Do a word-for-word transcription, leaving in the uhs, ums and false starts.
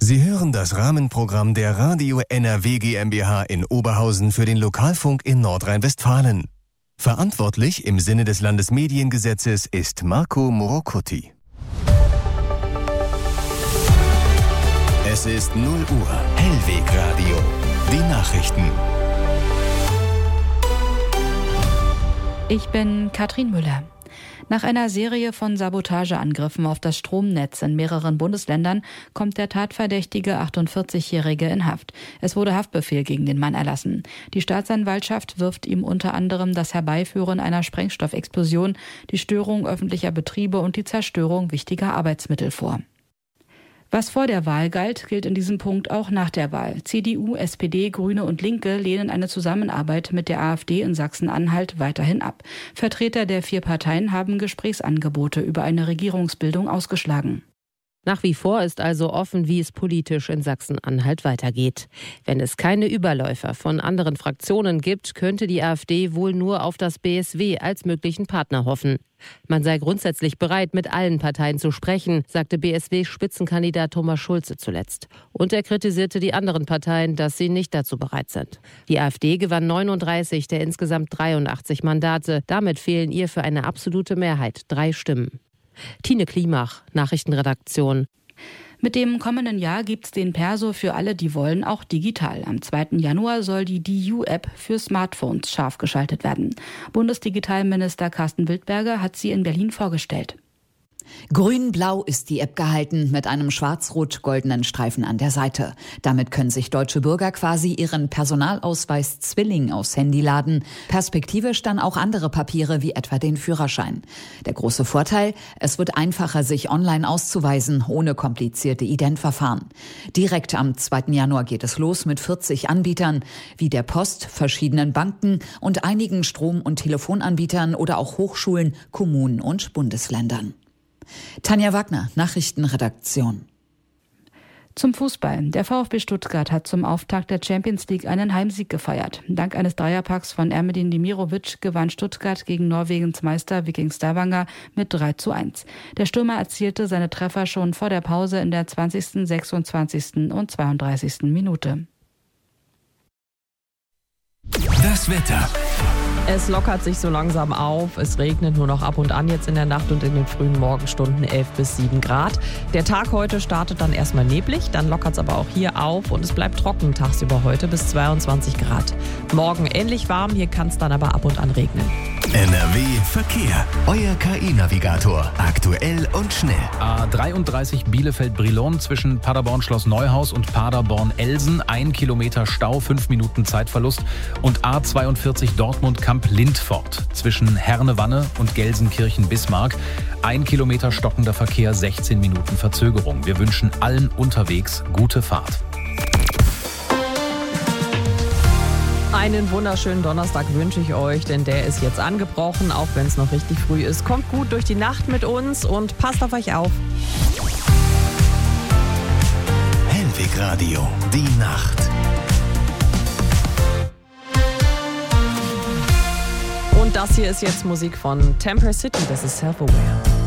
Sie hören das Rahmenprogramm der Radio N R W GmbH in Oberhausen für den Lokalfunk in Nordrhein-Westfalen. Verantwortlich im Sinne des Landesmediengesetzes ist Marco Morocuti. Es ist null Uhr. Hellwegradio. Die Nachrichten. Ich bin Katrin Müller. Nach einer Serie von Sabotageangriffen auf das Stromnetz in mehreren Bundesländern kommt der Tatverdächtige achtundvierzigjährige in Haft. Es wurde Haftbefehl gegen den Mann erlassen. Die Staatsanwaltschaft wirft ihm unter anderem das Herbeiführen einer Sprengstoffexplosion, die Störung öffentlicher Betriebe und die Zerstörung wichtiger Arbeitsmittel vor. Was vor der Wahl galt, gilt in diesem Punkt auch nach der Wahl. C D U, S P D, Grüne und Linke lehnen eine Zusammenarbeit mit der AfD in Sachsen-Anhalt weiterhin ab. Vertreter der vier Parteien haben Gesprächsangebote über eine Regierungsbildung ausgeschlagen. Nach wie vor ist also offen, wie es politisch in Sachsen-Anhalt weitergeht. Wenn es keine Überläufer von anderen Fraktionen gibt, könnte die AfD wohl nur auf das B S W als möglichen Partner hoffen. Man sei grundsätzlich bereit, mit allen Parteien zu sprechen, sagte B S W-Spitzenkandidat Thomas Schulze zuletzt. Und er kritisierte die anderen Parteien, dass sie nicht dazu bereit sind. Die AfD gewann neununddreißig der insgesamt dreiundachtzig Mandate. Damit fehlen ihr für eine absolute Mehrheit drei Stimmen. Tine Klimach, Nachrichtenredaktion. Mit dem kommenden Jahr gibt's den Perso für alle, die wollen, auch digital. Am zweiten Januar soll die D U-App für Smartphones scharf geschaltet werden. Bundesdigitalminister Carsten Wildberger hat sie in Berlin vorgestellt. Grün-blau ist die App gehalten mit einem schwarz-rot-goldenen Streifen an der Seite. Damit können sich deutsche Bürger quasi ihren Personalausweis Zwilling aufs Handy laden. Perspektivisch dann auch andere Papiere wie etwa den Führerschein. Der große Vorteil, es wird einfacher, sich online auszuweisen, ohne komplizierte Identverfahren. Direkt am zweiten Januar geht es los mit vierzig Anbietern, wie der Post, verschiedenen Banken und einigen Strom- und Telefonanbietern oder auch Hochschulen, Kommunen und Bundesländern. Tanja Wagner, Nachrichtenredaktion. Zum Fußball. Der VfB Stuttgart hat zum Auftakt der Champions League einen Heimsieg gefeiert. Dank eines Dreierpacks von Ermedin Demirovic gewann Stuttgart gegen Norwegens Meister Viking Stavanger mit drei zu eins. Der Stürmer erzielte seine Treffer schon vor der Pause in der zwanzigsten, sechsundzwanzigsten und zweiunddreißigsten Minute. Das Wetter. Es lockert sich so langsam auf. Es regnet nur noch ab und an jetzt in der Nacht und in den frühen Morgenstunden elf bis sieben Grad. Der Tag heute startet dann erstmal neblig, dann lockert es aber auch hier auf und es bleibt trocken tagsüber heute bis zweiundzwanzig Grad. Morgen ähnlich warm, hier kann es dann aber ab und an regnen. N R W Verkehr. Euer K I-Navigator. Aktuell und schnell. A dreiunddreißig Bielefeld-Brilon zwischen Paderborn-Schloss Neuhaus und Paderborn-Elsen. Ein Kilometer Stau, fünf Minuten Zeitverlust. Und A zweiundvierzig Dortmund-Kamp-Lindfort zwischen Herne-Wanne und Gelsenkirchen-Bismarck. Ein Kilometer stockender Verkehr, sechzehn Minuten Verzögerung. Wir wünschen allen unterwegs gute Fahrt. Einen wunderschönen Donnerstag wünsche ich euch, denn der ist jetzt angebrochen, auch wenn es noch richtig früh ist. Kommt gut durch die Nacht mit uns und passt auf euch auf. Hellwegradio, die Nacht. Und das hier ist jetzt Musik von Temper City, das ist Self-Aware.